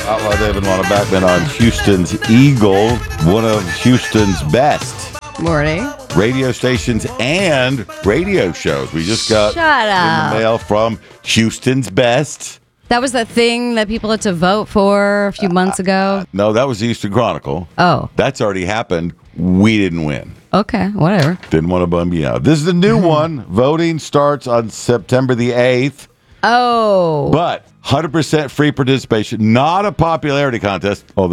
Outlaw David Lana Backman on Houston's Eagle, one of Houston's best Morning. radio stations and radio shows. We just got Shut up. in the mail from Houston's best. That was the thing that people had to vote for a few months ago. No, that was the Houston Chronicle. Oh, That's already happened. We didn't win. okay, whatever. Didn't want to bum you out. This is the new one. Voting starts on September the 8th. Oh. But 100% free participation, not a popularity contest.